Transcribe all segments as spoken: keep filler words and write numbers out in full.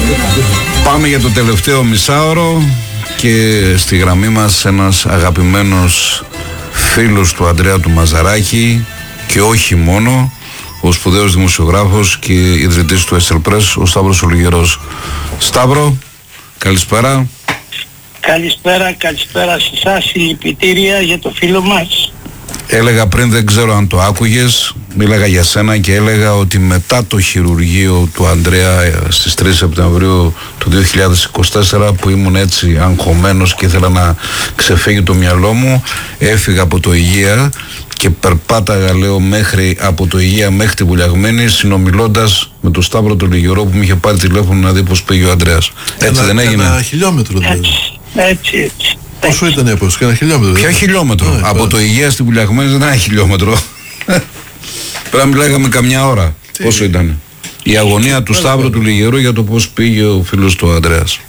Πάμε για το τελευταίο μισάωρο και στη γραμμή μας ένας αγαπημένος φίλος του Ανδρέα του Μαζαράκη και όχι μόνο, ο σπουδαίος δημοσιογράφος και ιδρυτής του Έσσελ Πρες, ο Σταύρος Ολιγερός. Σταύρο, καλησπέρα. Καλησπέρα, καλησπέρα σε εσάς, συλληπιτήρια για το φίλο μας. Έλεγα πριν, δεν ξέρω αν το άκουγες, μίλαγα για σένα και έλεγα ότι μετά το χειρουργείο του Ανδρέα στις τρεις Σεπτεμβρίου του δύο χιλιάδες είκοσι τέσσερα, που ήμουν έτσι αγχωμένος και ήθελα να ξεφύγει το μυαλό μου, έφυγα από το Υγεία και περπάταγα, λέω, μέχρι, από το Υγεία μέχρι τη Βουλιαγμένη, συνομιλώντας με τον Σταύρο τον Λιγερό που μου είχε πάρει τηλέφωνο να δει πως πήγε ο Ανδρέας. Έτσι δεν έγινε? Ένα χιλιόμετρο δηλαδή. Έτσι, έτσι. Πόσο ήταν η απόσταση, ένα χιλιόμετρο? Ποιο χιλιόμετρο? Α, από το Υγεία στη Βουλιαγμένη δεν ήταν ένα χιλιόμετρο. Πρέπει να μιλάγαμε καμιά ώρα. Τι? Πόσο ήταν? Η αγωνία του Σταύρου του Λιγερού για το πώς πήγε ο φίλος του Ανδρέας.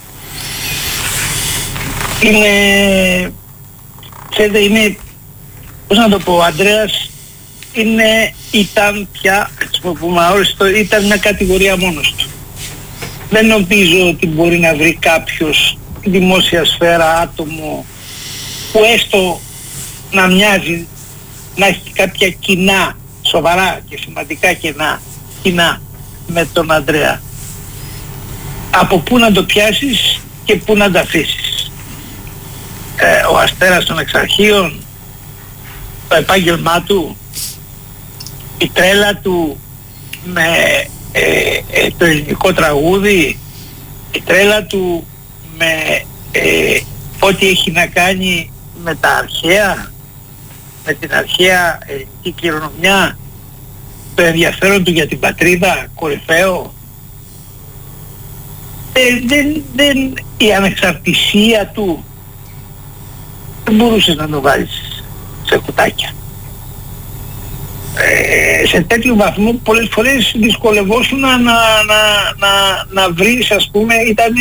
Είναι, ξέρετε, είναι, πώς να το πω, ο Ανδρέας είναι, ήταν πια, χρησιμοποιούμε αόριστο, ήταν μια κατηγορία μόνος του. Δεν νομίζω ότι μπορεί να βρει κάποιος δημόσια σφαίρα, άτομο που έστω να μοιάζει, να έχει κάποια κοινά, σοβαρά και σημαντικά κοινά, κοινά με τον Ανδρέα. Από πού να το πιάσεις και πού να τα αφήσεις. Ε, ο αστέρας των εξαρχείων, το επάγγελμά του, η τρέλα του με ε, ε, το ελληνικό τραγούδι, η τρέλα του με ε, ό,τι έχει να κάνει με τα αρχαία, με την αρχαία ελληνική κληρονομιά, το ενδιαφέρον του για την πατρίδα, κορυφαίο. Ε, δεν, δεν, η ανεξαρτησία του δεν μπορούσε να το βάλεις σε κουτάκια. Ε, σε τέτοιο βαθμό πολλές φορές δυσκολευόσουν να, να, να, να, να βρεις, ας πούμε, ήταν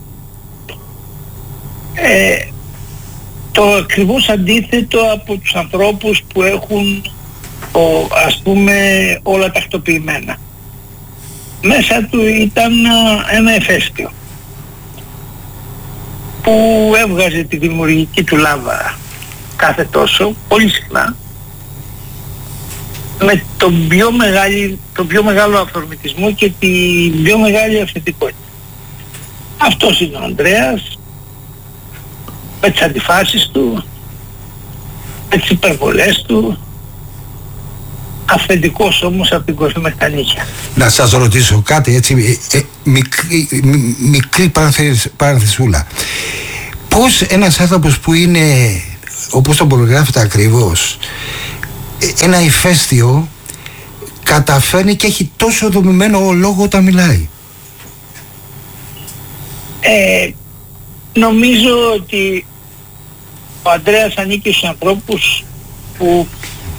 ε, το ακριβώς αντίθετο από τους ανθρώπους που έχουν, ο, ας πούμε, όλα τακτοποιημένα. Μέσα του ήταν ένα εφέστιο που έβγαζε τη δημιουργική του λάβα κάθε τόσο, πολύ συχνά, με τον πιο, μεγάλη, τον πιο μεγάλο αυθορμητισμό και την πιο μεγάλη αυθεντικότητα. Αυτός είναι ο Ανδρέας, με τις αντιφάσεις του, με τις υπερβολές του, αυθεντικός όμως από την κορφή μέχρι τα νύχια. Να σας ρωτήσω κάτι έτσι, ε, ε, μικρή, μι, μικρή παρανθεσούλα. Πώς ένας άνθρωπος που είναι, όπως τον περιγράφεται ακριβώς, ένα ηφαίστειο, καταφέρνει και έχει τόσο δομημένο λόγο όταν μιλάει? Ε, νομίζω ότι ο Ανδρέας ανήκει στους ανθρώπους που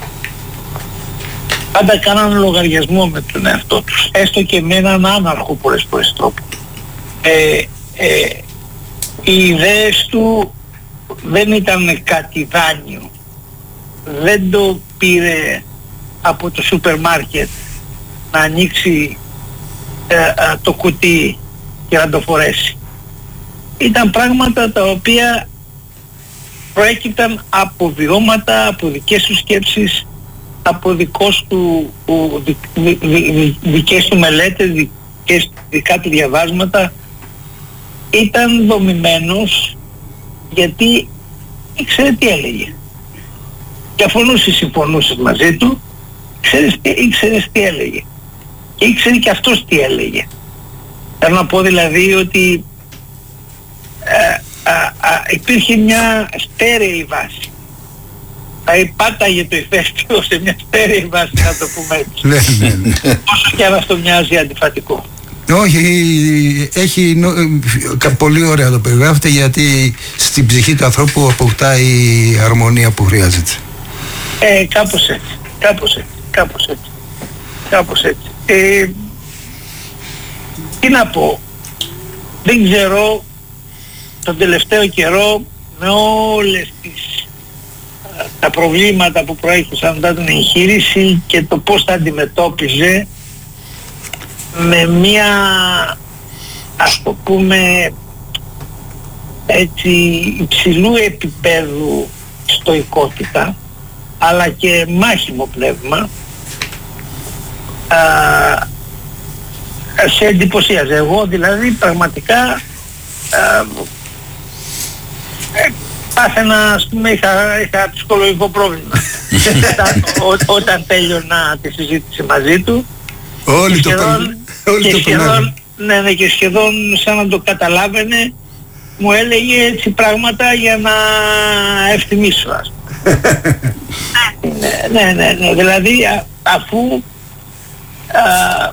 πάντα κάνανε λογαριασμό με τον εαυτό τους, έστω και με έναν άναρχο πολλές φορές τρόπο. Ε, ε, οι ιδέες του δεν ήταν κάτι δάνειο, δεν το πήρε από το σούπερ μάρκετ να ανοίξει ε, ε, το κουτί και να το φορέσει. Ήταν πράγματα τα οποία προέκυπταν από βιώματα, από δικές του σκέψεις, από δικός του, που, δι, δι, δι, δικές του μελέτες, δικές, δικά του διαβάσματα. Ήταν δομημένος γιατί ήξερε τι έλεγε. Και αφού εσύ συμφωνούσες μαζί του, ήξερες, ήξερες τι έλεγε. Και ήξερε και αυτός τι έλεγε. Θέλω να πω δηλαδή ότι α, α, α, υπήρχε μια στέρεη βάση. Θα υπάταγε το ηφαίστειο σε μια στέρεη βάση, να το πούμε έτσι. Ναι, ναι, ναι. Όσο και αν αυτό μοιάζει αντιφατικό. Όχι, έχει νο, πολύ ωραία το περιγράφεται, γιατί στην ψυχή του ανθρώπου αποκτάει η αρμονία που χρειάζεται. Ε, κάπως έτσι, κάπως έτσι, κάπως έτσι, κάπως έτσι. Ε, τι να πω, δεν ξέρω τον τελευταίο καιρό με όλες τις, τα προβλήματα που προέκυψαν μετά την εγχείρηση και το πώς τα αντιμετώπιζε, με μια ας το πούμε έτσι υψηλού επίπεδου στοικότητα, αλλά και μάχημο πνεύμα, α, σε εντυπωσίαζε. Εγώ δηλαδή πραγματικά α, ε, πάθαινα, ας πούμε, είχα, είχα ψυχολογικό πρόβλημα Ό, όταν τέλειωνα τη συζήτηση μαζί του. Όλοι και το σχεδόν, όλοι και το σχεδόν, ναι, ναι, και σχεδόν σαν να το καταλάβαινε μου έλεγε έτσι πράγματα για να ευθυμίσω, ας πούμε. ναι, ναι, ναι, ναι, δηλαδή α, αφού α,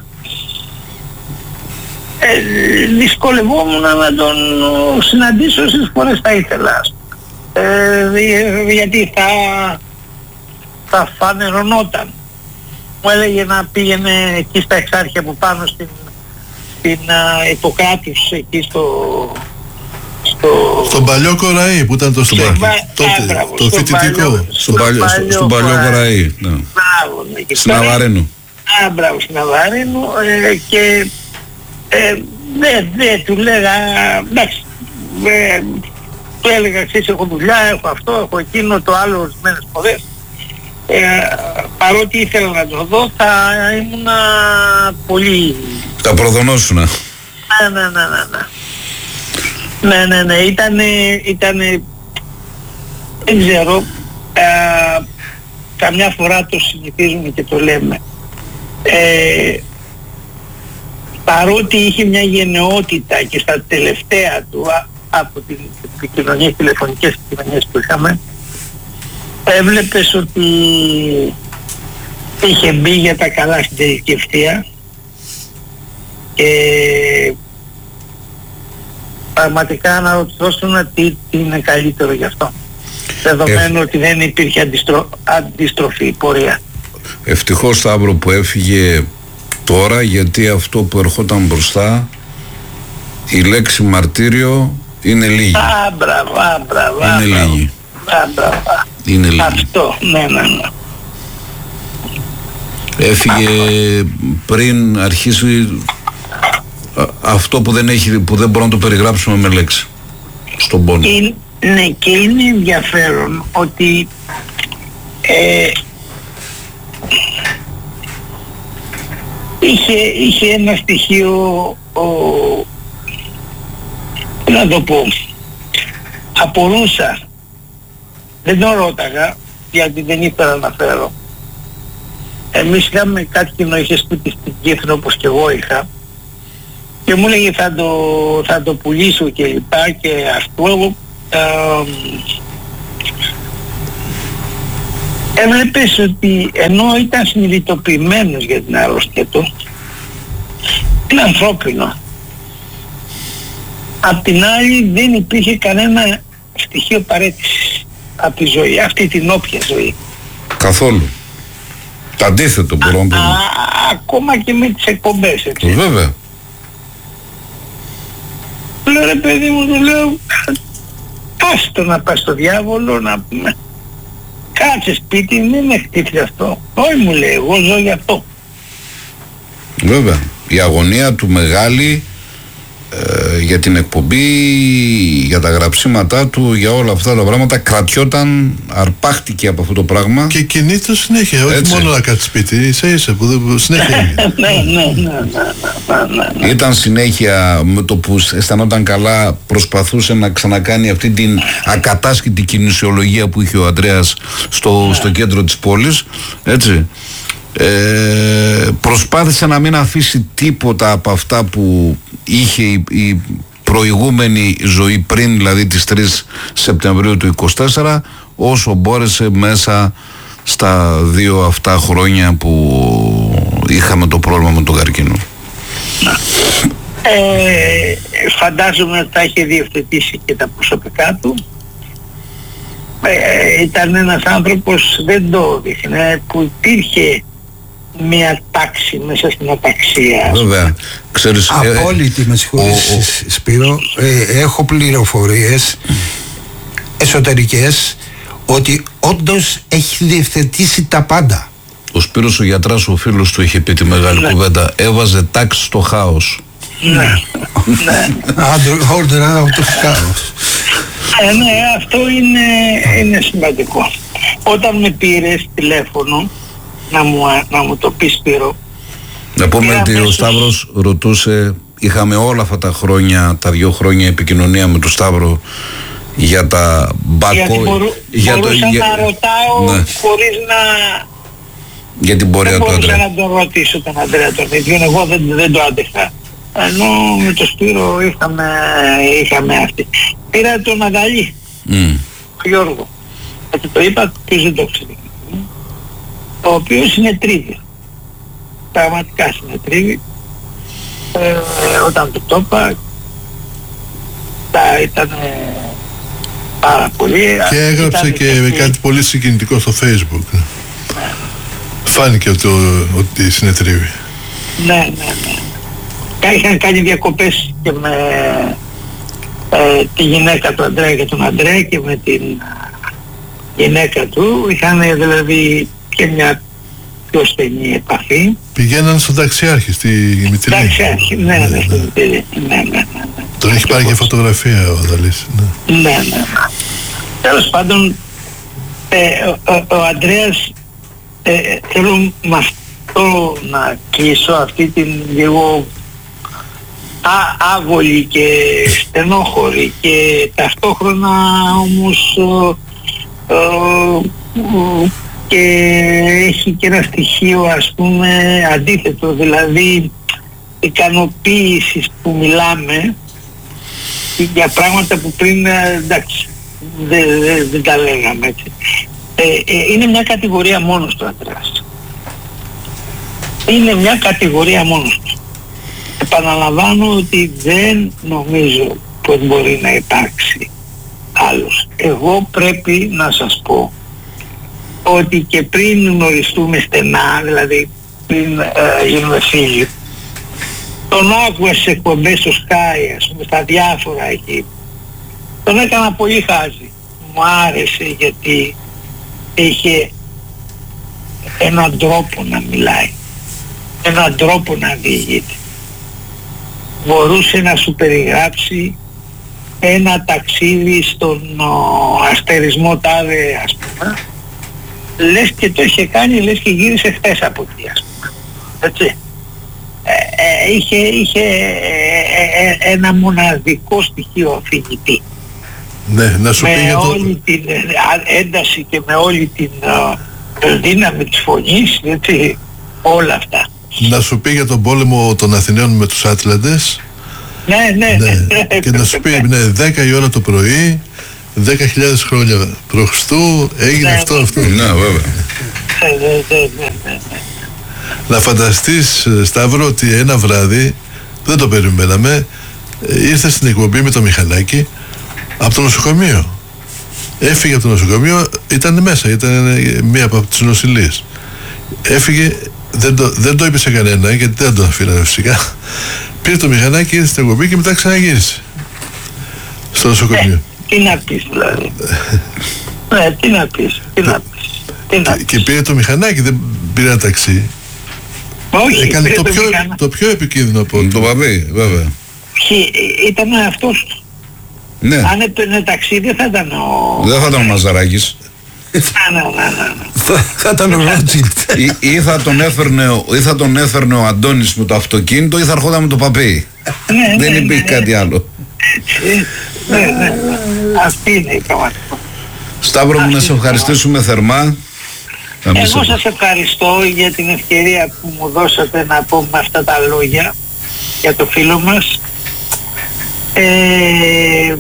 ε, δυσκολευόμουν να τον συναντήσω όσες φορές θα ήθελα, ε, γιατί θα, θα φανερωνόταν. Μου έλεγε να πήγαινε εκεί στα Εξάρχεια που πάνω στην, στην uh, Ιπποκράτους, εκεί στο... στο... Στον παλιό Κοραή που ήταν το Στον στέκι, πα... τότε, Ά, το φοιτητικό. Στον παλιό, στο, στο παλιό Κοραή, ναι. Μπράβο, ναι. Στην Αβαρίνου. Α, μπράβο, στην Αβαρίνου, ε, και ε, δεν δε, του λέγα, εντάξει, ε, του έλεγα, εξής, έχω δουλειά, έχω αυτό, έχω εκείνο, το άλλο ορισμένες φορές. Ε, παρότι ήθελα να το δω, θα ήμουν πολύ... Τα προδονόσουνα. Ναι, ναι, ναι, ναι, ναι. Ναι, ναι, ναι, ήτανε, ήτανε, δεν ξέρω, ε, καμιά φορά το συνηθίζουμε και το λέμε. Ε, παρότι είχε μια γενναιότητα και στα τελευταία του, α, από την επικοινωνία, τηλεφωνικές επικοινωνίες που είχαμε, έβλεπες ότι είχε μπει για τα καλά στην τελική ευθεία και πραγματικά αναρωτηθώσουν τι, τι είναι καλύτερο γι' αυτό, δεδομένου ε, ότι δεν υπήρχε αντιστρο, αντιστροφή πορεία. Ευτυχώς, Σταύρο, που έφυγε τώρα, γιατί αυτό που ερχόταν μπροστά, η λέξη μαρτύριο είναι λίγη. Α, μπράβο, α, μπράβο, είναι μπράβο. λίγη. Α, μπράβο. Είναι λίγη. Αυτό, ναι, ναι, ναι. Έφυγε πριν αρχίσει αυτό που δεν, έχει, που δεν μπορούμε να το περιγράψουμε με λέξη στον πόνο. Είναι, ναι, και είναι ενδιαφέρον ότι ε, είχε, είχε ένα στοιχείο, ο, να το πω, απορούσα, δεν τον ρώταγα γιατί δεν ήθελα να φέρω. Εμείς είχαμε κάτι κοινό, είχε σπίτι στην Κύθρο όπως και εγώ είχα, και μου έλεγε θα το, θα το πουλήσω και λοιπά και αυτό. Ε, έβλεπες ότι ενώ ήταν συνειδητοποιημένος για την αρρώστια του, είναι ανθρώπινο. Απ' την άλλη δεν υπήρχε κανένα στοιχείο παρέτησης από τη ζωή, αυτή την όποια ζωή. Καθόλου. Το αντίθετο μπορώ να πω. Ακόμα και με τις εκπομπές, έτσι. Βέβαια. Λέω ρε παιδί μου, του λέω, άστο να πας στο διάβολο, να πούμε, κάτσε σπίτι, μην με χτύπησε αυτό. Όχι, μου λέει, εγώ ζω για αυτό. Βέβαια. Η αγωνία του μεγάλη ε, για την εκπομπή, για τα γραψίματά του, για όλα αυτά τα πράγματα, κρατιόταν, αρπάχτηκε από αυτό το πράγμα. Και κινείται συνέχεια, όχι μόνο να κάτσει σπίτι, ίσα ίσα που δεν, συνέχεια είναι. ναι, ναι, ναι, ναι, ναι, ναι. Ήταν συνέχεια, με το που αισθανόταν καλά, προσπαθούσε να ξανακάνει αυτή την ακατάσχητη κινησιολογία που είχε ο Ανδρέας στο, στο κέντρο της πόλης, έτσι. Ε, προσπάθησε να μην αφήσει τίποτα από αυτά που είχε η, η προηγούμενη ζωή πριν, δηλαδή τις τρεις Σεπτεμβρίου του είκοσι τέσσερα, όσο μπόρεσε μέσα στα δύο αυτά χρόνια που είχαμε το πρόβλημα με τον καρκίνο. Ε, φαντάζομαι ότι θα είχε διευθετήσει και τα προσωπικά του. Ε, ήταν ένας άνθρωπος, δεν το δείχνε, που υπήρχε μια τάξη μέσα στην αταξία. Βέβαια. Ξέρεις, απόλυτη, ε, με συγχωρείς Σπύρο, ε, έχω πληροφορίες εσωτερικές ότι όντως έχει διευθετήσει τα πάντα. Ο Σπύρος ο γιατράς, ο φίλος του, είχε πει τη μεγάλη ναι. κουβέντα, έβαζε τάξη στο χάος. Ναι, ναι. Order out of chaos. Ε, ναι, αυτό είναι, είναι σημαντικό. Όταν με πήρες τηλέφωνο να μου, να μου το πεις, Σπύρο, να πούμε ότι ο Σταύρος ρωτούσε, είχαμε όλα αυτά τα χρόνια, τα δύο χρόνια επικοινωνία με τον Σταύρο για τα μπακό. Γιατί μπορού, για μπορούσα το, για, να ρωτάω, ναι, χωρίς να... Για την πορεία του Ανδρέα. Δεν μπορούσα να τον ρωτήσω τον Ανδρέα τον ίδιο, εγώ δεν, δεν το άντεχα. Ενώ με τον Σπύρο είχαμε, είχαμε αυτή. Πήρα τον Αγαλή, mm. Γιώργο. Γιατί το είπα, ποιος δεν το ξέρει. Ο οποίος συνετρίβει. Πραγματικά συνετρίβει. Ε, όταν του το είπα, τα ήταν πάρα πολύ. Και έγραψε και, και κάτι πολύ συγκινητικό στο Facebook. Ναι. Φάνηκε ότι, ότι συνετρίβει. Ναι, ναι, ναι. Είχαν κάνει διακοπές και με ε, τη γυναίκα του Ανδρέα και τον Ανδρέα και με την γυναίκα του. Είχαν δηλαδή και μια πιο στενή επαφή. Πηγαίναν στον ταξιάρχη στη Μυτιλή. Ταξιάρχη, ναι, ναι, ναι, ναι, ναι, ναι. Τον έχει πάρει και φωτογραφία ο Αδαλής. Ναι, ναι, ναι. Τέλος πάντων, ε, ο, ο, ο Ανδρέας, ε, θέλω με αυτό να κλείσω αυτή την λίγο α, άβολη και στενόχωρη και ταυτόχρονα όμως ε, ε, και έχει και ένα στοιχείο, ας πούμε, αντίθετο, δηλαδή ικανοποίησης που μιλάμε για πράγματα που πριν, εντάξει, δεν δε, δε τα λέγαμε έτσι. Ε, ε, είναι μια κατηγορία μόνος του Ανδρέας. Είναι μια κατηγορία μόνος του. Επαναλαμβάνω ότι δεν νομίζω πως μπορεί να υπάρξει άλλος. Εγώ πρέπει να σας πω ότι και πριν γνωριστούμε στενά, δηλαδή πριν ε, γίνουμε φίλοι, τον άκουγα στις εκπομπές στο Sky, ας πούμε, στα διάφορα εκεί. Τον έκανα πολύ χάζι. Μου άρεσε γιατί είχε έναν τρόπο να μιλάει, έναν τρόπο να διηγείται. Μπορούσε να σου περιγράψει ένα ταξίδι στον ο, αστερισμό τάδε, ας πούμε, λες και το είχε κάνει, λες και γύρισε χθες από εκεί, ας πούμε. Έτσι. Ε, ε, είχε είχε ε, ε, ένα μοναδικό στοιχείο αφηγητή. Ναι, να σου με πει για το... όλη την ένταση και με όλη την uh, δύναμη της φωνής, έτσι, όλα αυτά. Να σου πει για τον πόλεμο των Αθηναίων με τους Άτλαντες. Ναι, ναι, ναι, ναι. Και να σου πει, ναι, δέκα η ώρα το πρωί, δέκα χιλιάδες χρόνια π.Χ. έγινε, ναι, αυτό, αυτό. Ναι, βέβαια. Ναι, ναι, ναι, ναι. Να φανταστείς, Σταύρο, ότι ένα βράδυ, δεν το περιμέναμε, ήρθε στην εκπομπή με το μηχανάκι από το νοσοκομείο. Έφυγε από το νοσοκομείο, ήταν μέσα, ήταν μία από τις νοσηλίες. Έφυγε, δεν το, δεν το είπε σε κανένα, γιατί δεν το αφήνανε φυσικά. Πήρε το μηχανάκι, ήρθε στην εκπομπή και μετά ξαναγύρισε στο νοσοκομείο. Ε, τι να πεις δηλαδή. Ναι, τι να πεις, τι να πεις. Τι να και, και πήρε το μηχανάκι, δεν πήρε ένα ταξί. Όχι, έκανε το, το, πιο, το πιο επικίνδυνο από το παπί, βέβαια. Ήταν αυτός του. Ναι. Αν έπαιρνε ταξίδι θα ήταν ο... Δεν θα ήταν ο Μαζαράκης. Ναι, ναι, ναι. Θα ήταν ο Ρότσιλτ. Ή θα τον έφερνε, ή θα τον έφερνε ο Αντώνης με το αυτοκίνητο ή θα ερχόταν με το παπί. Δεν υπήρχε κάτι άλλο. Ναι, ναι. Αυτή είναι η πραγματικότητα. Σταύρο μου, να σε ευχαριστήσουμε θερμά. Εγώ σας ευχαριστώ για την ευκαιρία που μου δώσατε να πω με αυτά τα λόγια για το φίλο μας. Ε,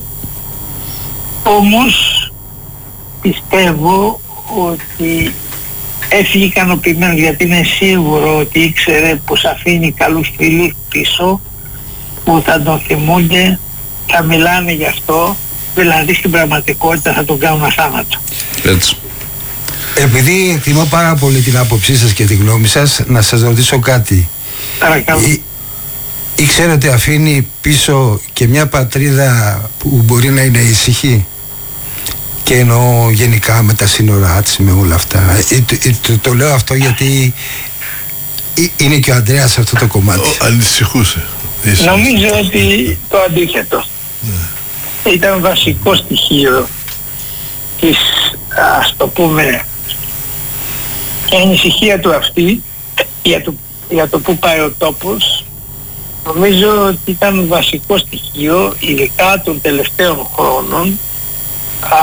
όμως πιστεύω ότι έφυγε ικανοποιημένος, γιατί είναι σίγουρο ότι ήξερε πως αφήνει καλούς φίλους πίσω που θα τον θυμούνται, θα μιλάνε γι' αυτό, δηλαδή στην πραγματικότητα θα τον κάνουν αθάνατο. Έτσι. Επειδή εκτιμώ πάρα πολύ την άποψή σας και τη γνώμη σας, να σας ρωτήσω κάτι. Παρακαλώ. Ή, ήξερε ότι αφήνει πίσω και μια πατρίδα που μπορεί να είναι ήσυχη, και εννοώ γενικά με τα σύνορά της, με όλα αυτά. Ε, το, το, το λέω αυτό γιατί είναι και ο Ανδρέας σε αυτό το κομμάτι. Ο, ανησυχούσε. Ίσως. Νομίζω ότι το αντίθετο. Ναι. Ήταν βασικό στοιχείο της, ας το πούμε, η ανησυχία του αυτή για το, για το που πάει ο τόπος. Νομίζω ότι ήταν βασικό στοιχείο, ειδικά των τελευταίων χρόνων. Α,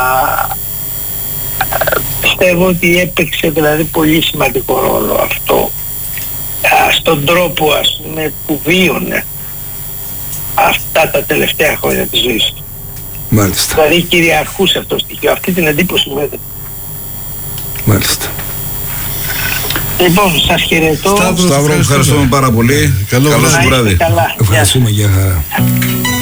πιστεύω ότι έπαιξε δηλαδή πολύ σημαντικό ρόλο αυτό α, στον τρόπο, ας πούμε, που βίωνε αυτά τα τελευταία χρόνια της ζωής του. Μάλιστα. Δηλαδή κυριαρχούσε αυτό το στοιχείο. Αυτή την εντύπωση μου έδωσε. Μάλιστα. Λοιπόν, σας χαιρετώ. Σταύρο, ευχαριστούμε πάρα πολύ. Καλό βράδυ. Καλά. Ευχαριστούμε, για χαρά.